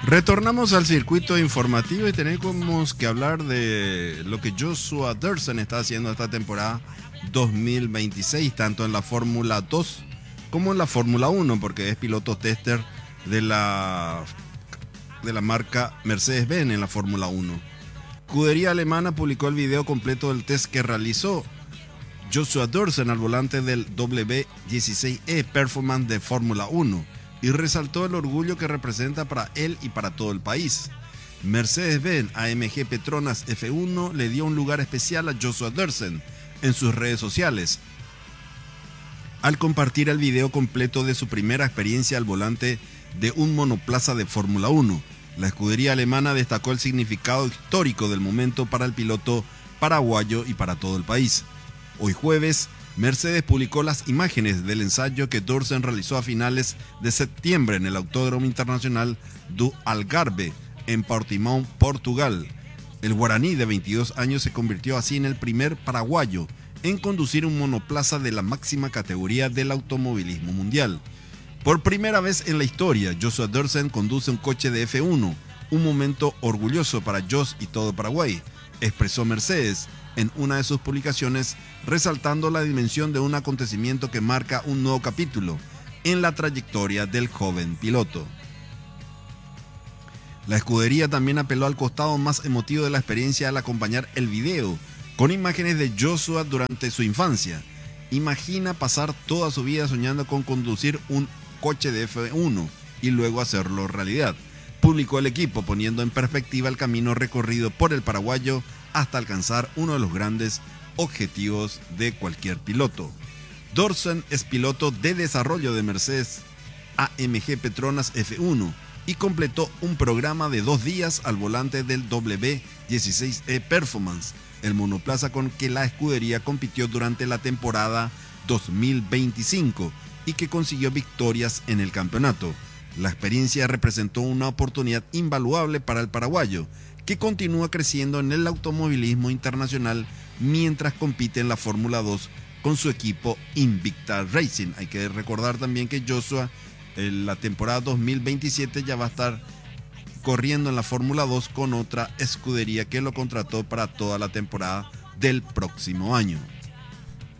Retornamos al circuito informativo y tenemos que hablar de lo que Joshua Doersen está haciendo esta temporada 2026, tanto en la Fórmula 2 como en la Fórmula 1, porque es piloto tester de la marca Mercedes-Benz en la Fórmula 1. Escudería alemana publicó el video completo del test que realizó Joshua Doersen al volante del W16E Performance de Fórmula 1 y resaltó el orgullo que representa para él y para todo el país. Mercedes-Benz AMG Petronas F1 le dio un lugar especial a Joshua Doersen en sus redes sociales al compartir el video completo de su primera experiencia al volante de un monoplaza de Fórmula 1. La escudería alemana destacó el significado histórico del momento para el piloto paraguayo y para todo el país. Hoy jueves, Mercedes publicó las imágenes del ensayo que Doersen realizó a finales de septiembre en el Autódromo Internacional do Algarve, en Portimão, Portugal. El guaraní de 22 años se convirtió así en el primer paraguayo en conducir un monoplaza de la máxima categoría del automovilismo mundial. Por primera vez en la historia, Joshua Doersen conduce un coche de F1, un momento orgulloso para Josh y todo Paraguay, expresó Mercedes en una de sus publicaciones, resaltando la dimensión de un acontecimiento que marca un nuevo capítulo en la trayectoria del joven piloto. La escudería también apeló al costado más emotivo de la experiencia al acompañar el video con imágenes de Joshua durante su infancia. Imagina pasar toda su vida soñando con conducir un coche de F1 y luego hacerlo realidad, publicó el equipo, poniendo en perspectiva el camino recorrido por el paraguayo hasta alcanzar uno de los grandes objetivos de cualquier piloto. Doersen es piloto de desarrollo de Mercedes AMG Petronas F1 y completó un programa de 2 días al volante del W16E Performance, el monoplaza con que la escudería compitió durante la temporada 2025 y que consiguió victorias en el campeonato. La experiencia representó una oportunidad invaluable para el paraguayo, que continúa creciendo en el automovilismo internacional mientras compite en la Fórmula 2 con su equipo Invicta Racing. Hay que recordar también que Joshua en la temporada 2027 ya va a estar corriendo en la Fórmula 2 con otra escudería que lo contrató para toda la temporada del próximo año.